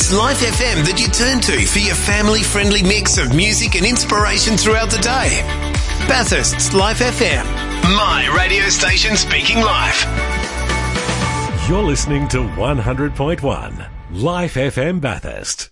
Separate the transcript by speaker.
Speaker 1: It's Life FM that you turn to for your family-friendly mix of music and inspiration throughout the day. Bathurst's Life FM, my radio station speaking life.
Speaker 2: You're listening to 100.1 Life FM Bathurst.